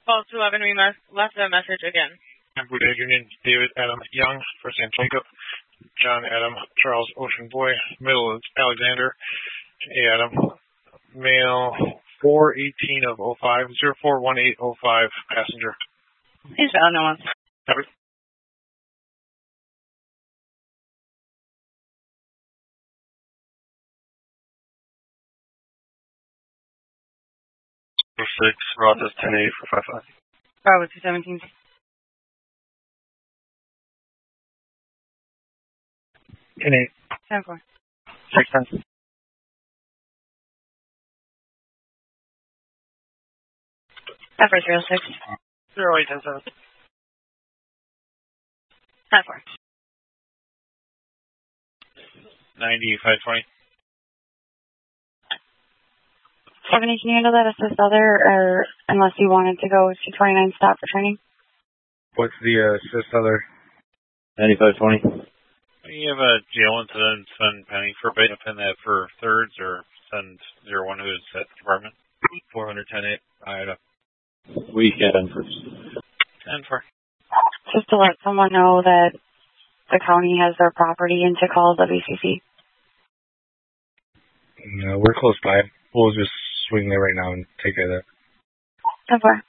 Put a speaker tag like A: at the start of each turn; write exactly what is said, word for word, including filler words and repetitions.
A: Call two eleven, we must left a message again.
B: Good Union, David Adam Young, first name Jacob, John Adam Charles Ocean Boy, middle is Alexander A. Adam, male four eighteen of oh five, zero four one eight oh five, passenger.
A: He's found no one.
B: Copy.
C: six, Rothers ten eight for five five.
A: Bravo two seventeen.
B: ten eight.
A: ten four.
C: six ten.
A: F four zero six.
C: zero eight ten seven.
A: ten four.
B: ninety five twenty.
A: seventy, can you handle that assist other, or unless you wanted to go to twenty-nine stop for training?
B: What's the uh, assist other?
C: ninety-five twenty.
B: You have a jail incident, send pending for bait, pin that for thirds, or send zero one who's at department. four hundred ten eight, Ida.
C: Weekend first.
B: ten four.
A: Just to let someone know that the county has their property and to call W C C.
B: No, we're close by. We'll just swing there right now and take care of that.
A: ten four.